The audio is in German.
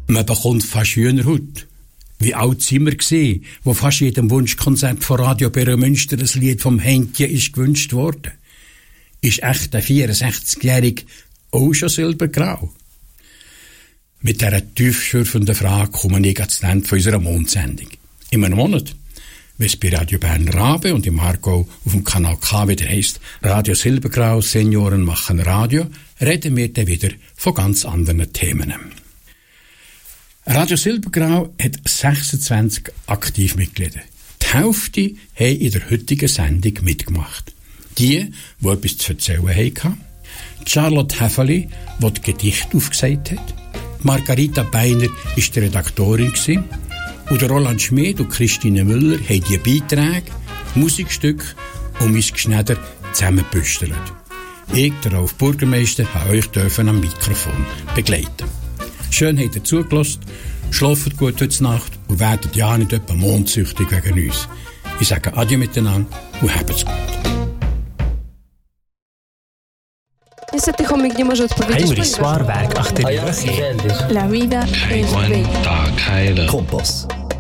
Man bekommt fast Hühnerhaut. Wie alt sind wir gewesen, wo fast jedem Wunschkonzert von Radio Beromünster ein Lied vom Henkje ist gewünscht worden? Ist echt der 64-Jährige auch schon silbergrau? Mit dieser tiefschürfenden Frage komme ich ans Ende von unserer Mondsendung. In einem Monat, wenn es bei Radio Bern Rabe und im Aargau auf dem Kanal K wieder heisst, Radio Silbergrau, Senioren machen Radio, reden wir dann wieder von ganz anderen Themen. Radio Silbergrau hat 26 Aktivmitglieder. Die Hälfte haben in der heutigen Sendung mitgemacht. Die etwas zu erzählen hatten. Charlotte Häfeli, die das Gedicht aufgesagt hat. Margarita Beiner war die Redaktorin. Und Roland Schmid und Christine Müller haben die Beiträge, Musikstücke und mein Geschneider zusammengebüstelt. Ich, der Rolf Bürgermeister, habe euch am Mikrofon begleiten. Schön habt ihr zugelassen, schlaft gut heute Nacht und werdet ja nicht etwa mondsüchtig wegen uns. Ich sage Adieu miteinander und habt's gut. Heimri Soir werk achter die Woche. La vida es bella. Tag heilen. Kompass.